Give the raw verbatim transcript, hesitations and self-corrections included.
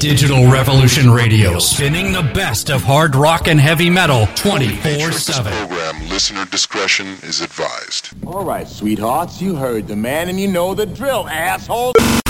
Digital Revolution Radio, spinning the best of hard rock and heavy metal twenty-four seven. This program, listener discretion is advised. All right, sweethearts, you heard the man and you know the drill, asshole.